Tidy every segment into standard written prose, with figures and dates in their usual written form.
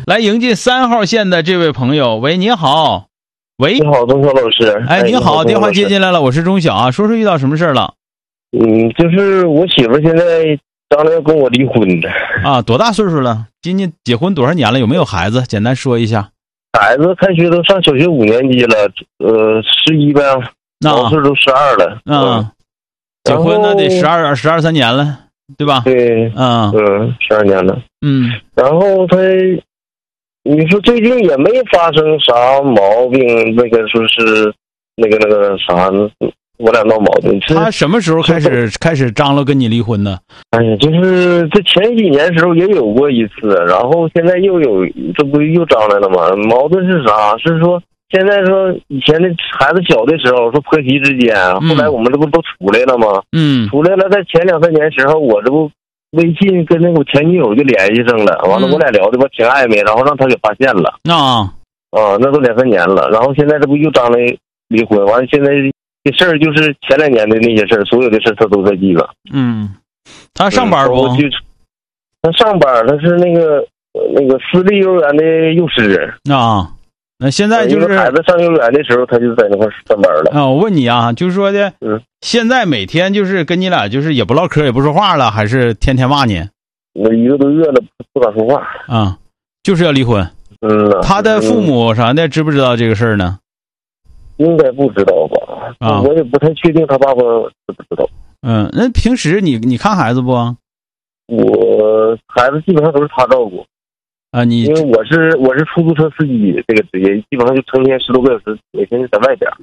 来迎接3号线的这位朋友。喂，你好。喂， 你好，钟晓老师。 哎，你好，电话接进来了，我是钟晓啊，说说遇到什么事了？ 就是我媳妇现在张罗要跟我离婚的。 啊，多大岁数了？今年结婚多少年了？有没有孩子？简单说一下。 孩子开学都上小学5年级了，11呗，老岁都12了。 结婚那得12、13年了，对吧？ 对，12年了。然后你说最近也没发生啥毛病，那个说是那个啥，我俩闹矛盾。 他什么时候开始张罗跟你离婚呢？ 哎呀，就是这前几年时候也有过一次，然后现在这不又张来了吗？矛盾是啥？是说现在说以前的孩子小的时候说婆媳之间，后来我们这不都出来了吗？出来了，在前2、3年时候，我这不微信跟那我前女友就联系上了，完了我俩聊的吧挺暧昧，然后让他给发现了。那都2、3年了，然后现在这不又张来离婚，完了现在这事儿就是前2年的那些事儿，所有的事他都在记了。 他上班不？ 他上班，他是那个私立幼儿园的幼师。 那现在就是孩子上幼儿园的时候，他就在那块上班了。 我问你啊，就是说的，现在每天就是跟你俩就是也不唠嗑，也不说话了，还是天天骂你？ 我1个多月了，不敢说话。 就是要离婚。他的父母啥的知不知道这个事儿呢？ 应该不知道吧？我也不太确定他爸爸知不知道。 那平时你看孩子不？ 我孩子基本上都是他照顾。因为我是出租车司机这个职业，基本上就成天10多个小时，每天就在外边。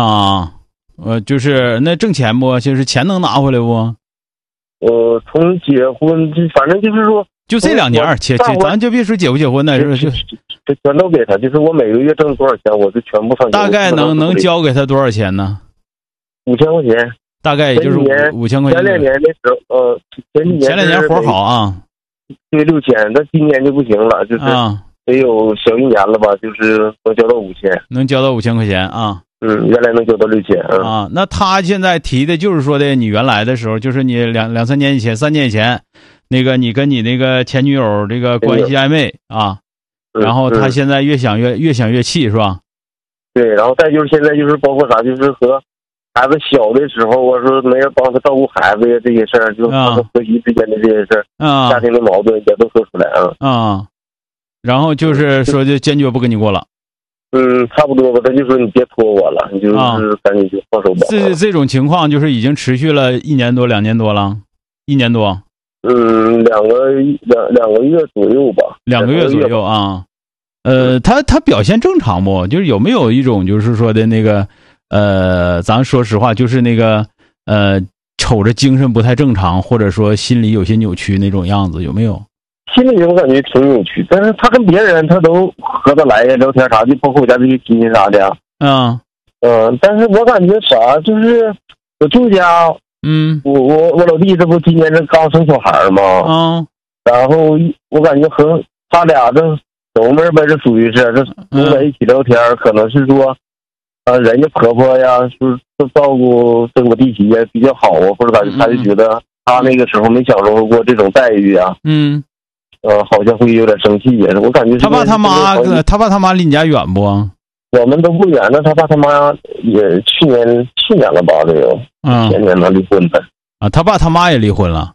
就是那挣钱不？就是钱能拿回来不？ 从结婚反正就是说， 就这2年，咱就别说结不结婚了，是就全都给他，就是我每个月挣多少钱，我就全部上。 大概能交给他多少钱呢 ？5000块钱， 大概也就是5000块钱。 前2年的时候，前2 年活好啊。 对6000，但今年就不行了，就是得有小1年了吧，就是能交到5000， 能交到5000块钱啊。 原来能交到6000 那他现在提的就是说的，你原来的时候，就是你2、3年以前、3年以前，那个你跟你那个前女友这个关系暧昧然后他现在越想越气是吧？ 对，然后再就是现在就是包括啥，就是和孩子小的时候，我说没人帮他照顾孩子呀，这些事儿，就和婆媳之间的这些事儿，家庭的矛盾也都说出来然后就是说就坚决不跟你过了。 差不多吧，他就说你别拖我了，你就是赶紧就放手吧。 这种情况就是已经持续了1年多、2年多了，1年多。 两个月左右吧。2个月左右啊。他表现正常不？就是有没有一种就是说的那个咱说实话，就是那个瞅着精神不太正常，或者说心理有些扭曲那种样子，有没有？ 心里我感觉挺扭曲，但是他跟别人他都合得来呀，聊天啥的，包括我家这些亲戚啥的。但是我感觉啥，就是我舅家，我老弟这不今年这刚生小孩吗？然后我感觉和他俩这兄妹呗，这属于是这能在一起聊天，可能是说，人家婆婆呀，就是照顾这我弟媳也比较好或者他就觉得他那个时候没享受过这种待遇啊。好像会有点生气也是，我感觉他爸他妈离你家远不？ 我们都不远，那他爸他妈也去年了吧，这有前年能离婚的他爸他妈也离婚了。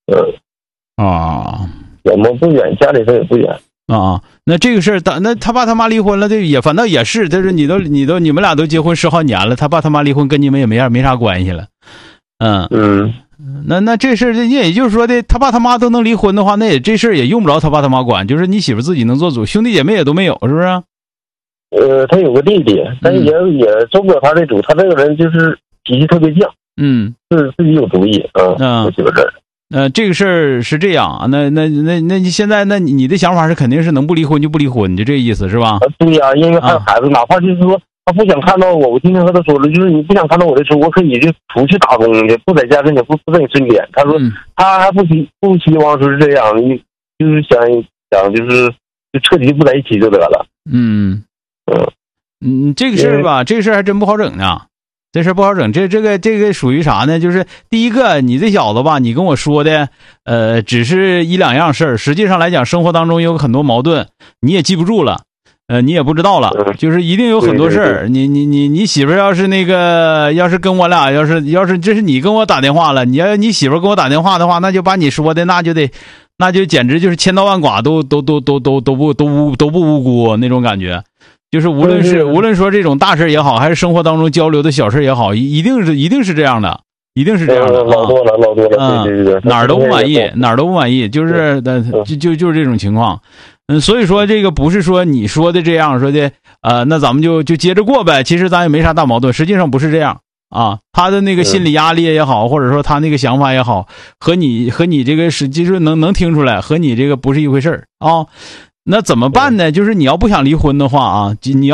我们不远，家里头也不远那这个事儿，那他爸他妈离婚了，这也反倒也是，但是你们俩都结婚10好年了，他爸他妈离婚跟你们也没啥关系了。那这事儿，也就是说的，他爸他妈都能离婚的话，那这事儿也用不着他爸他妈管，就是你媳妇自己能做主，兄弟姐妹也都没有，是不是？ 他有个弟弟，但是也做不了他的主，他这个人就是脾气特别犟，自己有主意我媳妇这儿。 这个事儿是这样，那你现在你的想法是肯定是能不离婚就不离婚，就这意思是吧？ 对呀，因为还有孩子，哪怕就是说他不想看到我今天和他说了，就是你不想看到我的时候，我可以就出去打工去，不在家跟你不在你身边。他说他还不希望说是这样，你就是想就是就彻底不在一起就得了。 这个事儿吧，这个事儿还真不好整呢。 这事不好整。这个属于啥呢？就是第一个，你这小子吧，你跟我说的只是一两样事儿，实际上来讲，生活当中有很多矛盾，你也记不住了。你也不知道了，就是一定有很多事儿。你媳妇要是要是跟我俩，要是这是你跟我打电话了，你媳妇跟我打电话的话，那就把你说的那就简直就是千刀万剐都不无辜那种感觉。就是无论说这种大事也好，还是生活当中交流的小事也好，一定是这样的，一定是这样的。 老多了，对， 哪儿都不满意，就是就是这种情况。所以说这个不是说你说的这样说的，那咱们就接着过呗。其实咱也没啥大矛盾，实际上不是这样啊。他的那个心理压力也好，或者说他那个想法也好，和你这个实际上能听出来，和你这个不是一回事儿啊。那怎么办呢？就是你要不想离婚的话啊，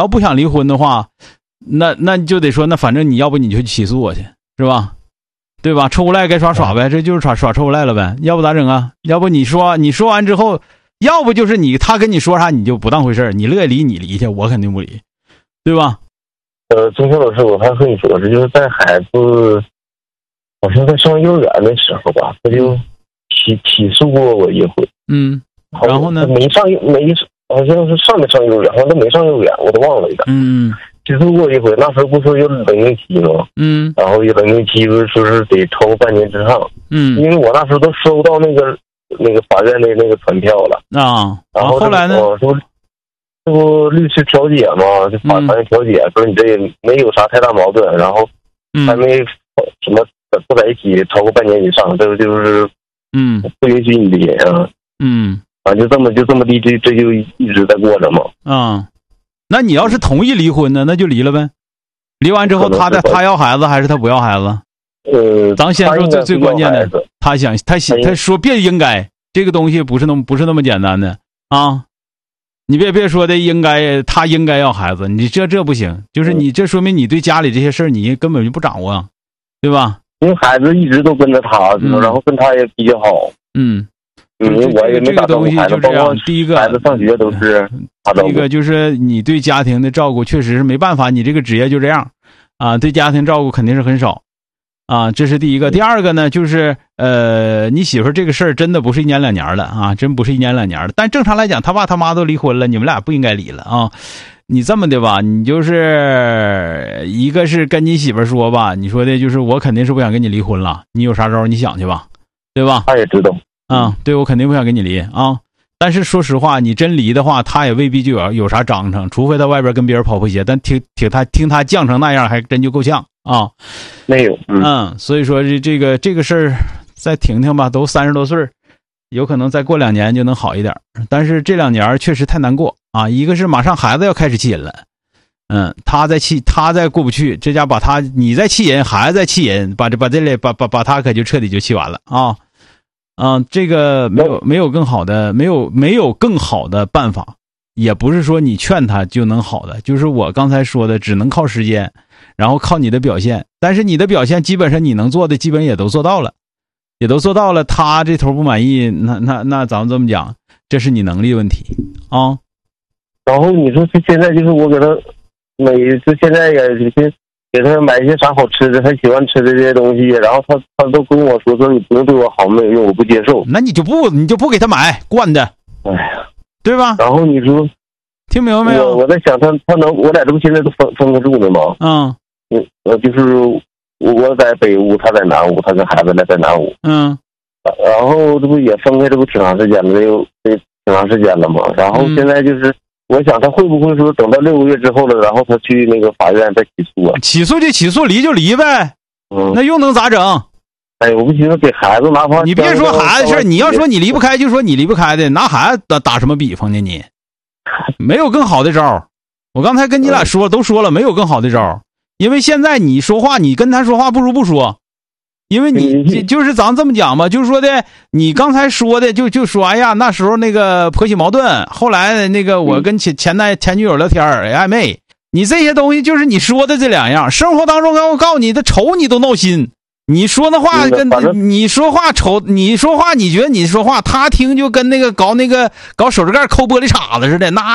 那就得说，那反正你要不你就起诉我去，是吧？对吧？臭无赖该耍呗，这就是耍臭无赖了呗。要不咋整啊？要不你说完之后。要不就是他跟你说啥你就不当回事儿，你乐意离你离去，我肯定不离，对吧？ 钟晓老师，我还和你说，这就是带孩子，好像在上幼儿园的时候吧，他就起诉过我一回。 然后呢？ 好像是上没上幼儿园，好像都没上幼儿园，我都忘了一点。起诉过一回，那时候不说有冷静期吗？然后有冷静期不是说是得超过半年之上。因为我那时候都收到那个法院的那个传票了啊， 然后后来呢？ 这不律师调解嘛，就法院调解，说你这也没有啥太大矛盾，然后还没什么不在一起超过半年以上，这个就是不允许你离啊。就这么地，这就一直在过着嘛。 那你要是同意离婚呢，那就离了呗。离完之后，他要孩子还是他不要孩子？咱先说最关键的，他说别应该，这个东西不是那么简单的啊！你别说的他应该要孩子，你这不行，就是你这说明你对家里这些事儿你根本就不掌握，对吧？ 因为孩子一直都跟着他，然后跟他也比较好。因为我也没打照顾孩子，包括第一个孩子上学都是他照顾。 第一个就是你对家庭的照顾确实是没办法，你这个职业就这样啊，对家庭照顾肯定是很少。这是第一个。第二个呢，就是你媳妇这个事儿真的不是1年2年了啊，真不是1年2年了。但正常来讲，他爸他妈都离婚了，你们俩不应该离了啊。你这么的吧，你就是一个是跟你媳妇说吧，你说的就是我肯定是不想跟你离婚了，你有啥招你想去吧，对吧？ 他也知道对，我肯定不想跟你离啊。但是说实话，你真离的话，他也未必就有啥章程，除非他外边跟别人跑破鞋，但听他犟成那样，还真就够呛啊。 没有， 所以说这个事儿再挺吧，都30多岁，有可能再过2年就能好一点。但是这2年确实太难过啊！一个是马上孩子要开始气人了，他再过不去，这家你再气人，孩子再气人，把他可就彻底就气完了啊！这个没有更好的，没有更好的办法，也不是说你劝他就能好的，就是我刚才说的，只能靠时间，然后靠你的表现。但是你的表现基本上你能做的基本也都做到了，他这头不满意，那咱们这么讲，这是你能力问题啊。 然后你说现在就是我给他现在也给他买一些啥好吃的，他喜欢吃的这些东西，然后他都跟我说你不用对我好，没有用，我不接受。 那你就不给他买惯的， 哎呀， 对吧？ 然后你说听明白没有？ 我在想他能，我俩这不现在都分开住呢吗？就是我在北屋，他在南屋，他跟孩子俩在南屋。然后这不也分开，这不挺长时间了，挺长时间了嘛。然后现在就是。我想他会不会说等到6个月之后了，然后他去那个法院再起诉啊？ 起诉就起诉，离就离呗。那又能咋整？ 哎，我不寻思给孩子拿你别说孩子事，你要说你离不开，就说你离不开的，拿孩子打什么比方呢？你没有更好的招。我刚才跟你俩都说了，没有更好的招。因为现在你说话，你跟他说话不如不说。因为你就是咱这么讲吧，就是说的，你刚才说的就说，哎呀，那时候那个婆媳矛盾，后来那个我跟前女友聊天暧昧，你这些东西就是你说的这2样，生活当中我告诉你的愁你都闹心，你说的话跟你说话愁，你说话你觉得你说话他听就跟那个搞手指盖抠玻璃碴子似的，那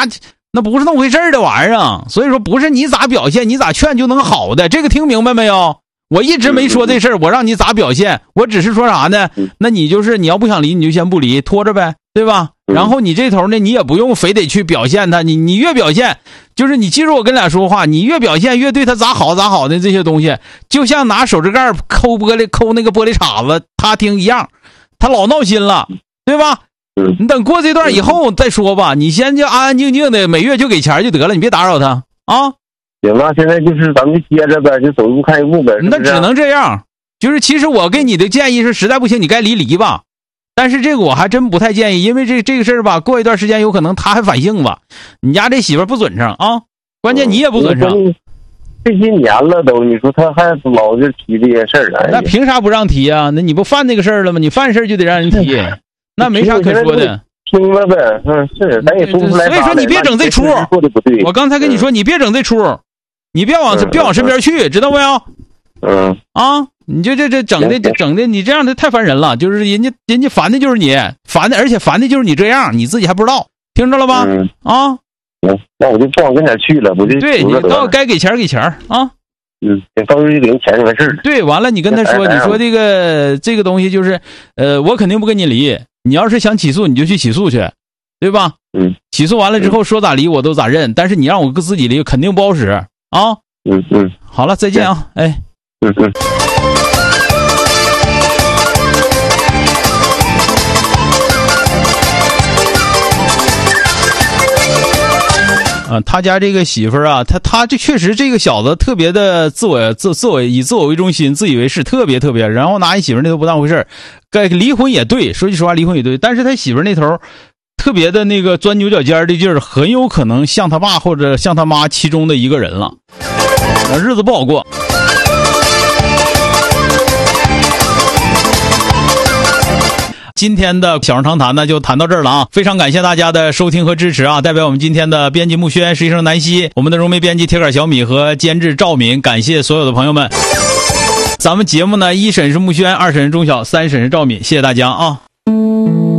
那不是那么回事的玩意儿。所以说不是你咋表现你咋劝就能好的，这个听明白没有？我一直没说这事儿，我让你咋表现，我只是说啥呢？那你就是你要不想离你就先不离，拖着呗，对吧？然后你这头呢，你也不用非得去表现他，你越表现，就是你记住我跟俩说话，你越表现越对他咋好的这些东西，就像拿手指盖抠那个玻璃碴子，他听一样，他老闹心了，对吧？你等过这段以后再说吧，你先就安安静静的每月就给钱就得了，你别打扰他啊。 行啊，现在就是咱们就接着呗，就走一步看一步呗。 那只能这样，就是其实我给你的建议是，实在不行你该离吧。但是这个我还真不太建议，因为这个事儿吧，过一段时间有可能他还反性吧。你家这媳妇不准成啊，关键你也不准成。 这些年了都，你说他还老是提这些事儿了。 那凭啥不让提啊？那你不犯那个事儿了吗？你犯事儿就得让人提，那没啥可说的。 听了呗，是，咱也说不出来。 所以说你别整这出，我刚才跟你说，你别整这出，你别往身边去，知道没有？啊，你就这整的，你这样的太烦人了。就是人家烦的就是你，而且烦的就是你这样，你自己还不知道，听着了吧？啊， 那我就不往跟前去了，我就对你到该给钱给钱啊。 到时候就给人钱就完事儿。 对，完了你跟他说，你说这个东西就是，我肯定不跟你离。你要是想起诉，你就去起诉去，对吧？起诉完了之后说咋离我都咋认，但是你让我自己离肯定不好使啊。好了，再见啊，哎。他家这个媳妇儿啊，他这确实这个小子特别的以自我为中心，自以为是，特别，然后拿一媳妇儿那都不当回事儿。该离婚也对，说句实话离婚也对，但是他媳妇儿那头特别的那个钻牛角尖的劲儿，很有可能像他爸或者像他妈其中的一个人了，日子不好过。今天的小人长谈呢就谈到这儿了啊，非常感谢大家的收听和支持啊！代表我们今天的编辑木轩、实习生南希、我们的融媒编辑铁杆小米和监制赵敏，感谢所有的朋友们。咱们节目呢，一审是木轩，二审是钟晓，三审是赵敏，谢谢大家啊！